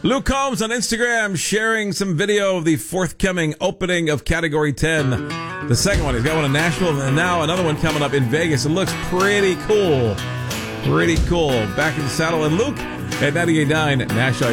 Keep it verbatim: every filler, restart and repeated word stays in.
Luke Combs on Instagram sharing some video of the forthcoming opening of Category ten. The second one, he's got one in Nashville, and now another one coming up in Vegas. It looks pretty cool. Pretty cool. Back in the saddle, and Luke at ninety-eight point nine Nashville.